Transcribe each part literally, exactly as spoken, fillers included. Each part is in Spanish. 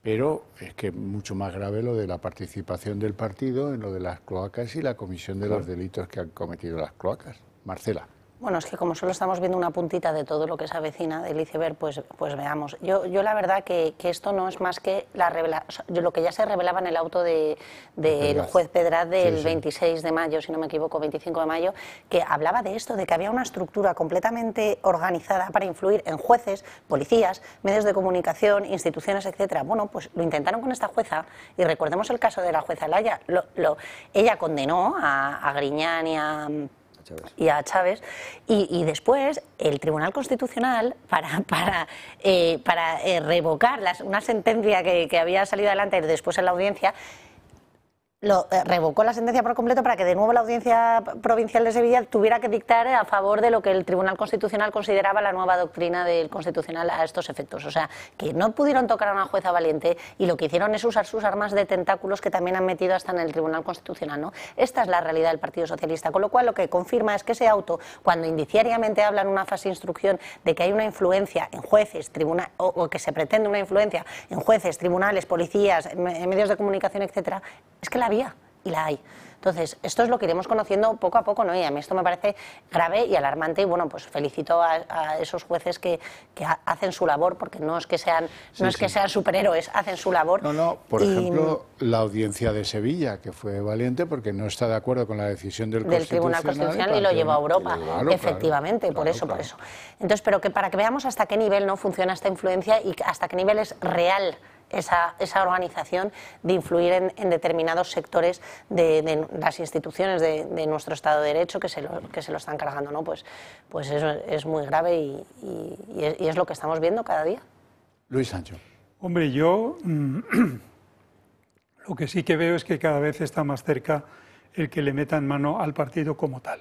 Pero es que es mucho más grave lo de la participación del partido en lo de las cloacas y la comisión de los delitos que han cometido las cloacas. Marcela. Bueno, es que como solo estamos viendo una puntita de todo lo que se avecina del iceberg, pues, pues veamos. Yo, yo la verdad que, que esto no es más que la revela, o sea, lo que ya se revelaba en el auto del de, de juez Pedraz del sí, sí. veintiséis de mayo, si no me equivoco, veinticinco de mayo, que hablaba de esto, de que había una estructura completamente organizada para influir en jueces, policías, medios de comunicación, instituciones, etcétera. Bueno, pues lo intentaron con esta jueza, y recordemos el caso de la jueza Laya. Lo, lo, ella condenó a, a Griñán y a... Chávez. y a Chávez, y, y después el Tribunal Constitucional, para, para, eh, para eh, revocar las, una sentencia que, que había salido adelante después en la audiencia, lo, eh, revocó la sentencia por completo para que de nuevo la Audiencia Provincial de Sevilla tuviera que dictar a favor de lo que el Tribunal Constitucional consideraba la nueva doctrina del Constitucional a estos efectos. O sea, que no pudieron tocar a una jueza valiente, y lo que hicieron es usar sus armas de tentáculos que también han metido hasta en el Tribunal Constitucional, ¿no? Esta es la realidad del Partido Socialista, con lo cual lo que confirma es que ese auto, cuando indiciariamente habla en una fase de instrucción de que hay una influencia en jueces, tribunal, o, o que se pretende una influencia en jueces, tribunales, policías, en medios de comunicación, etcétera, es que la y la hay. Entonces, esto es lo que iremos conociendo poco a poco, ¿no? Y a mí esto me parece grave y alarmante, y bueno, pues felicito a, a esos jueces que, que hacen su labor, porque no es que sean, sí, no es sí. que sean superhéroes, hacen su labor. No, no, por y, ejemplo, la audiencia de Sevilla, que fue valiente porque no está de acuerdo con la decisión del, del Tribunal Constitucional y lo llevó a Europa, claro, efectivamente, claro, por eso, claro. por eso. Entonces, pero que para que veamos hasta qué nivel no funciona esta influencia y hasta qué nivel es real Esa, esa organización de influir en, en determinados sectores de, de las instituciones de, de nuestro Estado de Derecho que se lo, que se lo están cargando, ¿no? Pues, pues eso es muy grave y, y, y, es, y es lo que estamos viendo cada día. Luis Sancho. Hombre, yo mmm, lo que sí que veo es que cada vez está más cerca el que le metan mano al partido como tal,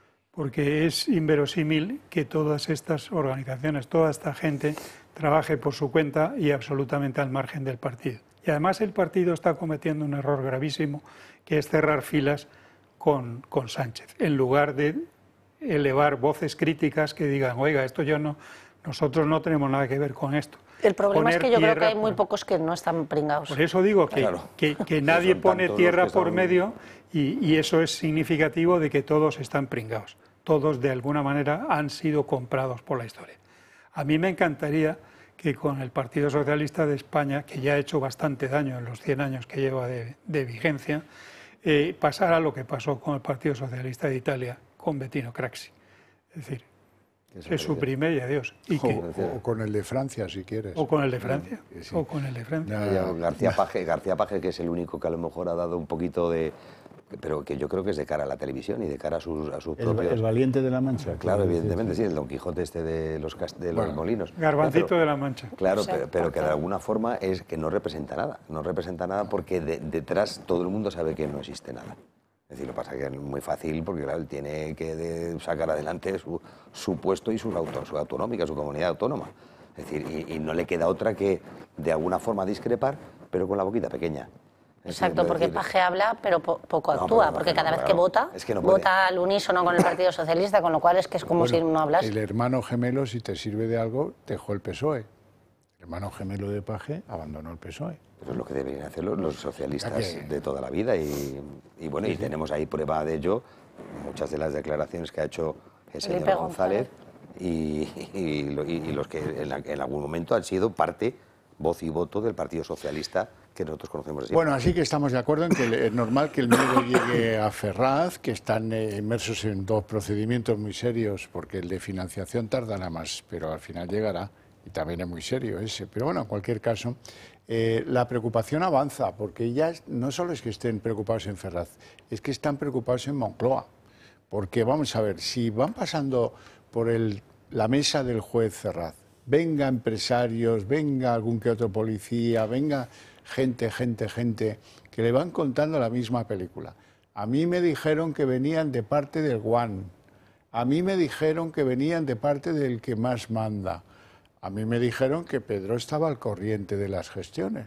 porque es inverosímil que todas estas organizaciones, toda esta gente trabaje por su cuenta y absolutamente al margen del partido. Y además el partido está cometiendo un error gravísimo, que es cerrar filas con, con Sánchez, en lugar de elevar voces críticas que digan, oiga, esto yo no, nosotros no tenemos nada que ver con esto. El problema Poner es que yo creo que hay muy pocos que no están pringados. Por eso digo que, claro. que, que nadie pone tierra por están... medio y, y eso es significativo de que todos están pringados. Todos de alguna manera han sido comprados por la historia. A mí me encantaría que con el Partido Socialista de España, que ya ha hecho bastante daño en los cien años que lleva de, de vigencia, eh, pasara lo que pasó con el Partido Socialista de Italia, con Bettino Craxi. Es decir, se suprime y adiós. Y o, que, o con el de Francia, si quieres. O con el de Francia. Sí, sí. O con el de Francia. No, García Paje, García Paje, que es el único que a lo mejor ha dado un poquito de... pero que yo creo que es de cara a la televisión y de cara a sus, a sus el, propios... El valiente de la Mancha. Claro, evidentemente, sí, el Don Quijote este de los, de los bueno, molinos. Garbancito pero, de la Mancha. Claro, pero, pero que de alguna forma es que no representa nada. No representa nada porque de, detrás todo el mundo sabe que no existe nada. Es decir, lo que pasa es que es muy fácil porque claro, él tiene que de, sacar adelante su, su puesto y su, auto, su autonómica, su comunidad autónoma. Es decir, y, y no le queda otra que de alguna forma discrepar, pero con la boquita pequeña. Exacto, porque Paje habla, pero po poco no, actúa, pero, porque cada no, vez que vota, es que no vota al unísono con el Partido Socialista, con lo cual es que es como bueno, si no hablas. El hermano gemelo, si te sirve de algo, dejó el P S O E. El hermano gemelo de Paje abandonó el P S O E. Pero es lo que deberían hacer los, los socialistas que... de toda la vida. Y, y bueno, sí, y sí. tenemos ahí prueba de ello, muchas de las declaraciones que ha hecho el señor Felipe González, González. Y, y, y, y los que en, la, en algún momento han sido parte, voz y voto del Partido Socialista que nosotros conocemos así. Bueno, así que estamos de acuerdo en que es normal que el miedo llegue a Ferraz, que están eh, inmersos en dos procedimientos muy serios, porque el de financiación tardará más, pero al final llegará, y también es muy serio ese. Pero bueno, en cualquier caso, eh, la preocupación avanza, porque ya no solo es que estén preocupados en Ferraz, es que están preocupados en Moncloa, porque vamos a ver, si van pasando por el, la mesa del juez Ferraz, venga empresarios, venga algún que otro policía, venga... gente, gente, gente, que le van contando la misma película. A mí me dijeron que venían de parte del Guan, a mí me dijeron que venían de parte del que más manda, a mí me dijeron que Pedro estaba al corriente de las gestiones.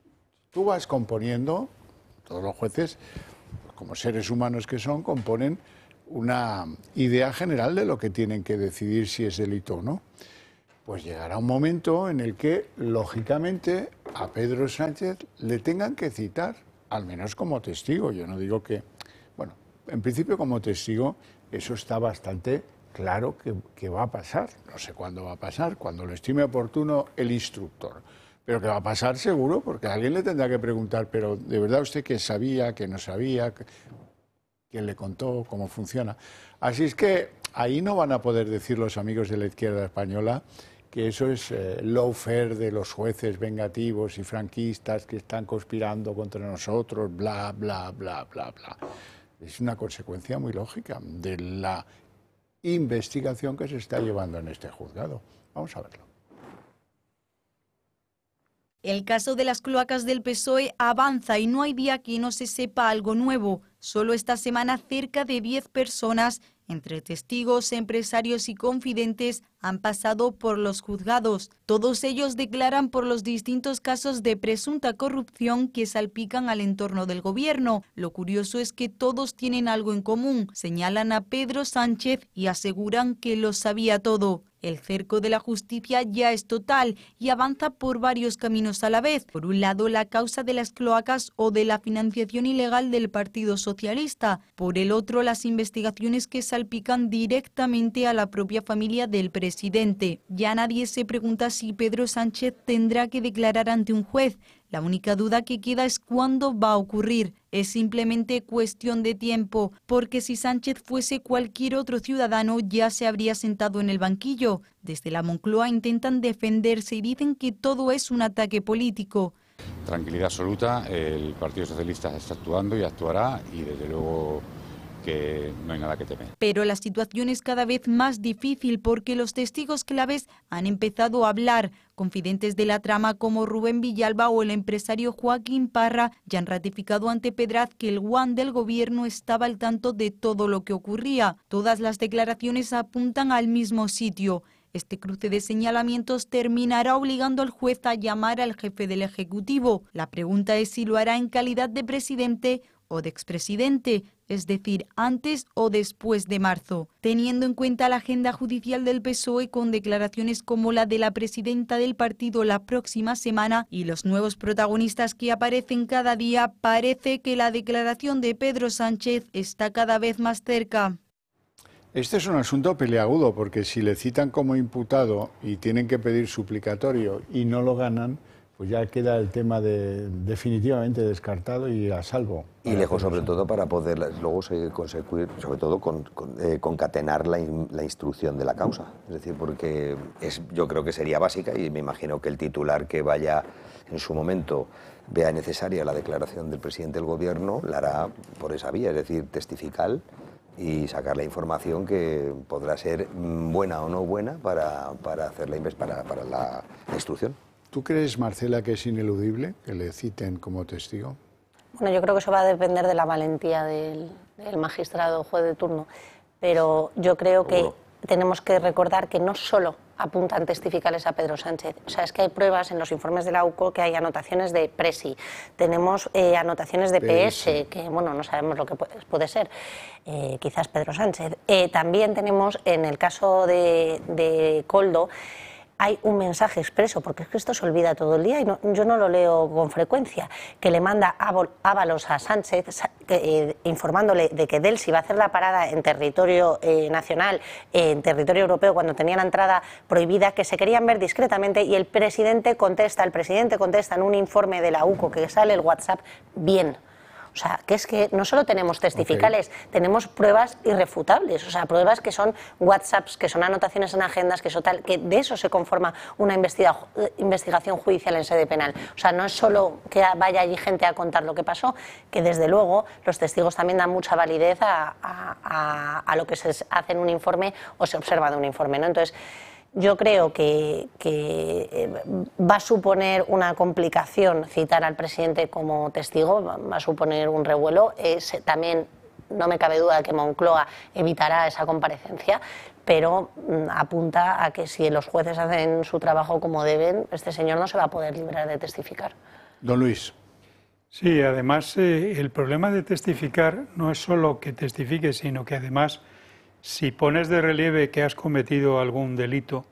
Tú vas componiendo, todos los jueces, como seres humanos que son, componen una idea general de lo que tienen que decidir si es delito o no. pues llegará un momento en el que, lógicamente, a Pedro Sánchez le tengan que citar, al menos como testigo. Yo no digo que, bueno, en principio como testigo eso está bastante claro que, que va a pasar. No sé cuándo va a pasar, cuando lo estime oportuno el instructor. Pero que va a pasar seguro, porque alguien le tendrá que preguntar, pero ¿de verdad usted qué sabía, qué no sabía, quién le contó, cómo funciona? Así es que ahí no van a poder decir los amigos de la izquierda española que eso es eh, lawfare de los jueces vengativos y franquistas que están conspirando contra nosotros, bla, bla, bla, bla, bla. Es una consecuencia muy lógica de la investigación que se está llevando en este juzgado. Vamos a verlo. El caso de las cloacas del P S O E avanza y no hay día que no se sepa algo nuevo. Solo esta semana cerca de diez personas, entre testigos, empresarios y confidentes, han pasado por los juzgados. Todos ellos declaran por los distintos casos de presunta corrupción que salpican al entorno del gobierno. Lo curioso es que todos tienen algo en común. Señalan a Pedro Sánchez y aseguran que lo sabía todo. El cerco de la justicia ya es total y avanza por varios caminos a la vez. Por un lado, la causa de las cloacas o de la financiación ilegal del Partido Socialista. Por el otro, las investigaciones que salpican directamente a la propia familia del presidente. Ya nadie se pregunta si Pedro Sánchez tendrá que declarar ante un juez. La única duda que queda es cuándo va a ocurrir. Es simplemente cuestión de tiempo, porque si Sánchez fuese cualquier otro ciudadano ya se habría sentado en el banquillo. Desde la Moncloa intentan defenderse y dicen que todo es un ataque político. Tranquilidad absoluta, el Partido Socialista está actuando y actuará y desde luego que no hay nada que temer. Pero la situación es cada vez más difícil porque los testigos claves han empezado a hablar. Confidentes de la trama como Rubén Villalba o el empresario Joaquín Parra ya han ratificado ante Pedraz que el guan del gobierno estaba al tanto de todo lo que ocurría. Todas las declaraciones apuntan al mismo sitio. Este cruce de señalamientos terminará obligando al juez a llamar al jefe del Ejecutivo. La pregunta es si lo hará en calidad de presidente o de expresidente, es decir, antes o después de marzo. Teniendo en cuenta la agenda judicial del P S O E con declaraciones como la de la presidenta del partido la próxima semana y los nuevos protagonistas que aparecen cada día, parece que la declaración de Pedro Sánchez está cada vez más cerca. Este es un asunto peleagudo, porque si le citan como imputado y tienen que pedir suplicatorio y no lo ganan, pues ya queda el tema de, definitivamente descartado y a salvo. Y lejos, sobre todo, para poder luego conseguir, sobre todo, con, con, eh, concatenar la, in, la instrucción de la causa. Es decir, porque es, yo creo que sería básica y me imagino que el titular que vaya en su momento vea necesaria la declaración del presidente del gobierno, la hará por esa vía, es decir, testifical, y sacar la información que podrá ser buena o no buena para, para, hacer la, para, para la instrucción. ¿Tú crees, Marcela, que es ineludible que le citen como testigo? Bueno, yo creo que eso va a depender de la valentía del, del magistrado juez de turno, pero yo creo que tenemos que recordar que no solo apuntan testificales a Pedro Sánchez. O sea, es que hay pruebas en los informes de la U C O que hay anotaciones de Presi, tenemos eh, anotaciones de P S, que bueno, no sabemos lo que puede, puede ser, eh, quizás Pedro Sánchez. Eh, también tenemos, en el caso de, de Koldo, hay un mensaje expreso, porque es que esto se olvida todo el día y no, yo no lo leo con frecuencia, que le manda Ábalos a Sánchez eh, informándole de que Delsi va a hacer la parada en territorio eh, nacional, eh, en territorio europeo, cuando tenía la entrada prohibida, que se querían ver discretamente, y el presidente contesta, el presidente contesta en un informe de la U C O que sale el WhatsApp, bien. O sea, que es que no solo tenemos testificales, okay, tenemos pruebas irrefutables, o sea, pruebas que son WhatsApps, que son anotaciones en agendas, que, son tal, que de eso se conforma una investiga, investigación judicial en sede penal. O sea, no es solo que vaya allí gente a contar lo que pasó, que desde luego los testigos también dan mucha validez a, a, a, a lo que se hace en un informe o se observa de un informe, ¿no? Entonces, yo creo que, que va a suponer una complicación citar al presidente como testigo, va a suponer un revuelo. Es, también no me cabe duda que Moncloa evitará esa comparecencia, pero apunta a que si los jueces hacen su trabajo como deben, este señor no se va a poder librar de testificar. Don Luis. Sí, además eh, el problema de testificar no es solo que testifiques, sino que además, si pones de relieve que has cometido algún delito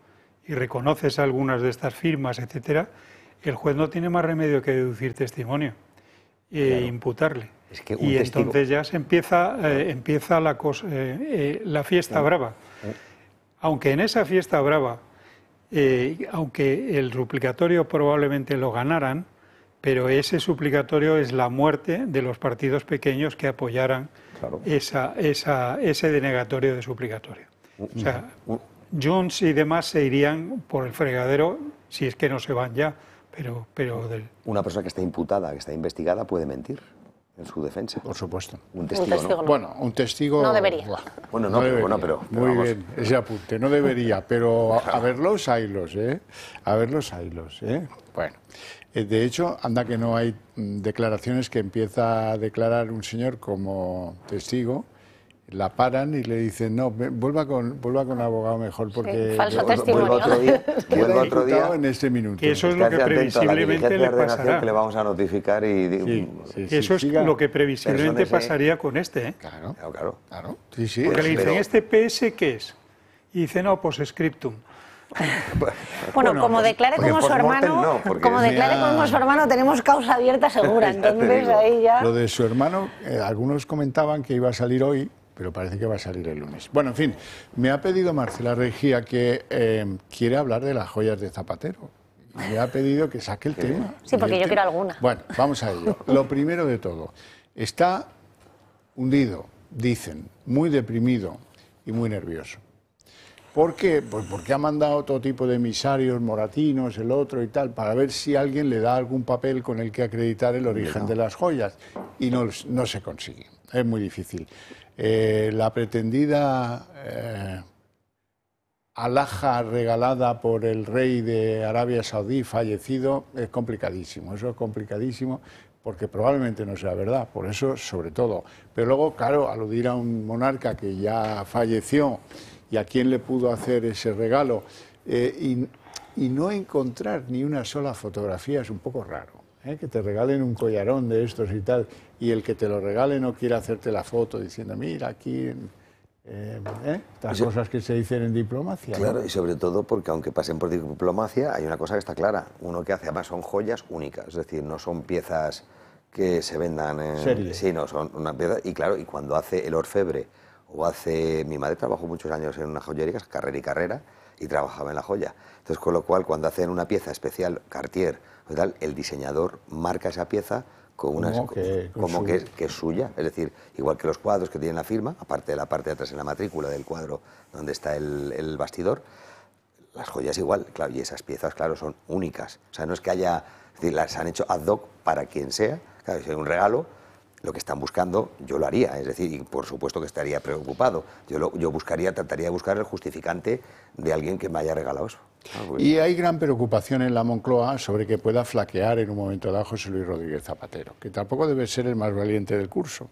y reconoces algunas de estas firmas, etcétera, el juez no tiene más remedio que deducir testimonio e claro. imputarle. Es que y testigo... entonces ya se empieza, eh, empieza la, cosa, eh, eh, la fiesta sí. brava. Sí. Aunque en esa fiesta brava, eh, aunque el suplicatorio probablemente lo ganaran, pero ese suplicatorio es la muerte de los partidos pequeños que apoyaran claro. esa, esa, ese denegatorio de suplicatorio. O sea, Junts y demás se irían por el fregadero, si es que no se van ya, pero... pero del... Una persona que está imputada, que está investigada, puede mentir en su defensa. Por supuesto. Un testigo, un testigo ¿no? no. Bueno, un testigo... No debería. Bueno, no, no pero, debería. Bueno, pero, pero Muy vamos. bien, ese apunte. No debería, pero a, a verlos, haylos, ¿eh? A verlos, haylos, ¿eh? Bueno, eh, de hecho, anda que no hay mm, declaraciones que empieza a declarar un señor como testigo, la paran y le dicen, no, vuelva con, vuelva con abogado mejor porque... Sí, falso yo, testimonio. Vuelva otro día, vuelva otro día en este minuto. Que eso es lo que previsiblemente le pasará. Que le vamos a notificar y... Sí, sí, sí, eso es siga. Lo que previsiblemente Personas, pasaría con este. ¿eh? Claro, Claro, claro. claro. Sí, sí. Porque le dicen, pero... ¿este P S qué es? Y dice, no, pues scriptum. Bueno, Bueno, como pues, declare como su post-mortem hermano, no, porque como declare mira- como su hermano, tenemos causa abierta segura. Ya te Entonces digo. ahí ya. Lo de su hermano, eh, algunos comentaban que iba a salir hoy, pero parece que va a salir el lunes. Bueno, en fin, me ha pedido Marcela Regía que eh, quiere hablar de las joyas de Zapatero. Y me ha pedido que saque el tema. Sí, porque Y el yo tema- quiero alguna. Bueno, vamos a ello. Lo primero de todo, está hundido, dicen, muy deprimido y muy nervioso. ¿Por qué? Pues porque ha mandado todo tipo de emisarios, moratinos, el otro y tal, para ver si alguien le da algún papel con el que acreditar el origen de las joyas. Y no, no se consigue. Es muy difícil. Eh, la pretendida eh, alhaja regalada por el rey de Arabia Saudí fallecido es complicadísimo. Eso es complicadísimo porque probablemente no sea verdad. Por eso, sobre todo. Pero luego, claro, aludir a un monarca que ya falleció y a quién le pudo hacer ese regalo eh, y, y no encontrar ni una sola fotografía es un poco raro, ¿eh? Que te regalen un collarón de estos y tal y el que te lo regale no quiere hacerte la foto diciendo mira aquí eh, ¿eh? estas Eso, cosas que se dicen en diplomacia. Claro, ¿no? y sobre todo porque aunque pasen por diplomacia hay una cosa que está clara, uno que hace además son joyas únicas, es decir, no son piezas que se vendan en serie. Sí, no, son una pieza y claro, y cuando hace el orfebre o hace... Mi madre trabajó muchos años en una joyería, Carrera y Carrera, y trabajaba en la joya. Entonces, con lo cual, cuando hacen una pieza especial, Cartier, o tal, el diseñador marca esa pieza con una, Como que- con como su- que, es, que es suya. Es decir, igual que los cuadros que tienen la firma, aparte de la parte de atrás en la matrícula del cuadro donde está el, el bastidor, las joyas igual, claro, y esas piezas, claro, son únicas. O sea, no es que haya... Es decir, las han hecho ad hoc para quien sea. Claro, si hay un regalo, lo que están buscando, yo lo haría, es decir, y por supuesto que estaría preocupado. Yo, lo, yo buscaría, trataría de buscar el justificante de alguien que me haya regalado eso. Ah, pues... Y hay gran preocupación en la Moncloa sobre que pueda flaquear en un momento dado José Luis Rodríguez Zapatero, que tampoco debe ser el más valiente del curso.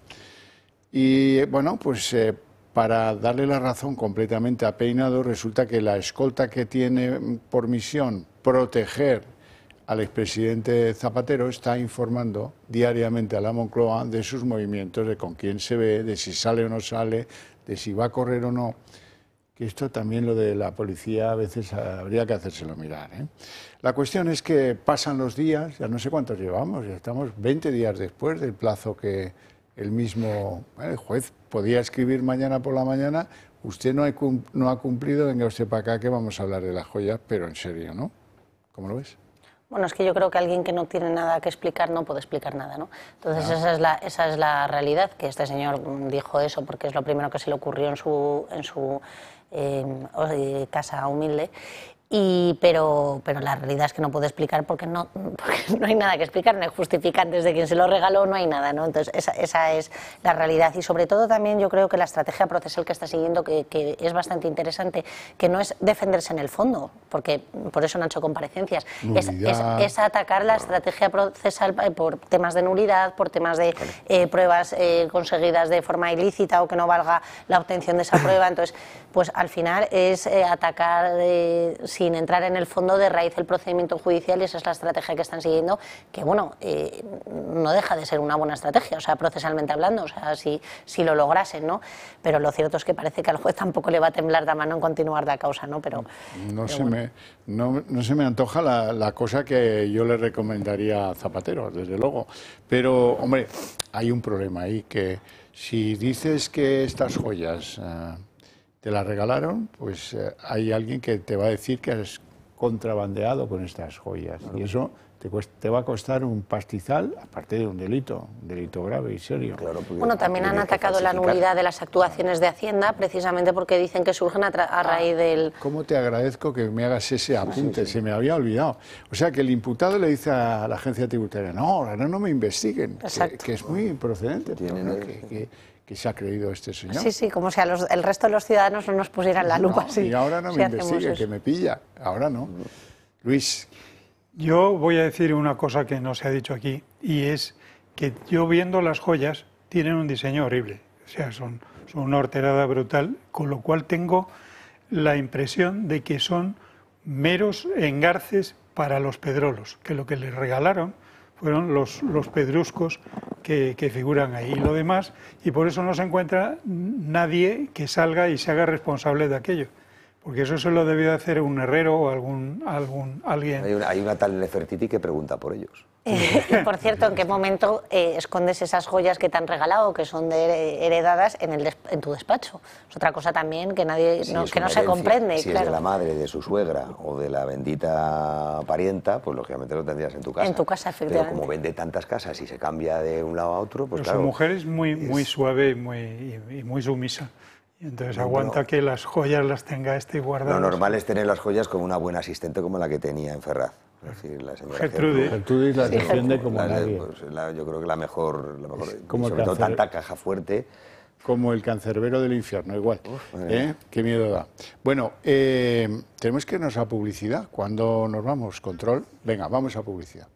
Y bueno, pues eh, para darle la razón completamente a Peinado, resulta que la escolta que tiene por misión proteger al expresidente Zapatero está informando diariamente a la Moncloa de sus movimientos, de con quién se ve, de si sale o no sale, de si va a correr o no. Que esto también lo de la policía a veces habría que hacérselo mirar, ¿eh? La cuestión es que pasan los días, ya no sé cuántos llevamos, ya estamos veinte días después del plazo que el mismo el juez podía escribir mañana por la mañana, usted no ha, no ha cumplido, venga usted para acá que vamos a hablar de las joyas, pero en serio, ¿no? ¿Cómo lo ves? Bueno, es que yo creo que alguien que no tiene nada que explicar no puede explicar nada, ¿no? Entonces ah. esa es la esa es la realidad, que este señor dijo eso porque es lo primero que se le ocurrió en su en su eh, casa humilde. Y, pero, pero la realidad es que no puede explicar porque no, porque no hay nada que explicar, no hay justificantes de quien se lo regaló, no hay nada, ¿no? Entonces esa, esa es la realidad y sobre todo también yo creo que la estrategia procesal que está siguiendo, que, que es bastante interesante, que no es defenderse en el fondo, porque por eso no han hecho comparecencias, es, es, es atacar la estrategia procesal por temas de nulidad, por temas de eh, pruebas eh, conseguidas de forma ilícita o que no valga la obtención de esa prueba, entonces pues al final es eh, atacar eh, si sin entrar en el fondo de raíz del procedimiento judicial, y esa es la estrategia que están siguiendo, que bueno, eh, no deja de ser una buena estrategia, o sea, procesalmente hablando, o sea, si, si lo lograsen, ¿no? Pero lo cierto es que parece que al juez tampoco le va a temblar la mano en continuar la causa, ¿no? Pero, no, pero se, bueno. me, no, no se me antoja la, la cosa que yo le recomendaría a Zapatero, desde luego. Pero, hombre, hay un problema ahí, que si dices que estas joyas eh, te las regalaron, pues eh, hay alguien que te va a decir que has contrabandeado con estas joyas. Claro. Y eso te, cuesta, te va a costar un pastizal, aparte de un delito, un delito grave y serio. Claro, bueno, también han atacado la nulidad de las actuaciones de Hacienda, precisamente porque dicen que surgen a, a raíz del... ¿Cómo te agradezco que me hagas ese apunte? Sí, sí. Se me había olvidado. O sea, que el imputado le dice a la agencia tributaria, no, ahora no me investiguen, que, que es muy improcedente, ¿no? que, que, que se ha creído este señor. Sí, sí, como si a los, el resto de los ciudadanos no nos pusieran la lupa. No, sí, y ahora no si me investigue, eso. que me pilla, ahora no. Luis. Yo voy a decir una cosa que no se ha dicho aquí, y es que yo viendo las joyas tienen un diseño horrible, o sea, son, son una horterada brutal, con lo cual tengo la impresión de que son meros engarces para los pedrolos, que lo que les regalaron fueron los, los pedruscos que, que figuran ahí, y lo demás, y por eso no se encuentra nadie que salga y se haga responsable de aquello. Porque eso se lo debió hacer un herrero o algún, algún alguien. Hay una, hay una tal Nefertiti que pregunta por ellos. Eh, y por cierto, ¿en qué momento eh, escondes esas joyas que te han regalado, que son de, heredadas, en, el des, en tu despacho? Es otra cosa también que nadie si no, que no herencia, se comprende. Si claro. es de la madre, de su suegra o de la bendita parienta, pues lógicamente lo tendrías en tu casa. En tu casa, efectivamente. Pero como vende tantas casas y se cambia de un lado a otro, pues Pero claro. Su mujer es muy, muy es... suave y muy, y, y muy sumisa. Y entonces no, aguanta no. que las joyas las tenga este guardado. Lo normal es tener las joyas con una buena asistente como la que tenía en Ferraz. Es decir, la señora Gertrudis. Gertrudis la defiende sí, como la, nadie. Pues, la, yo creo que la mejor, la mejor como sobre todo cáncer, tanta caja fuerte. Como el cancerbero del infierno, igual. Uf, ¿Eh? Qué miedo da. Bueno, eh, tenemos que irnos a publicidad. ¿Cuándo nos vamos? ¿Control? Venga, vamos a publicidad.